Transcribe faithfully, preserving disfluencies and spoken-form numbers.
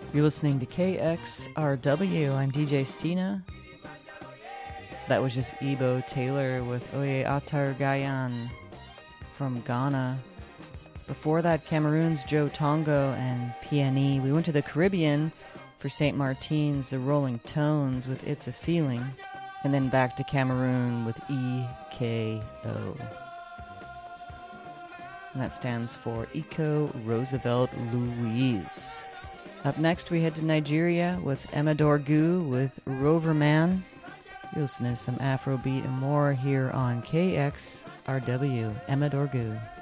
You're listening to K X R W. I'm D J Stina. That was just Ebo Taylor with Oye Atar Gayan from Ghana. Before that, Cameroon's Joe Tongo and P N E. We went to the Caribbean for Saint Martin's The Rolling Tones with It's a Feeling. And then back to Cameroon with E K O. And that stands for Eco Roosevelt Louise. Up next, we head to Nigeria with Emador Gu with Rover Man. You'll listen to some Afrobeat and more here on K X R W. Emador Gu.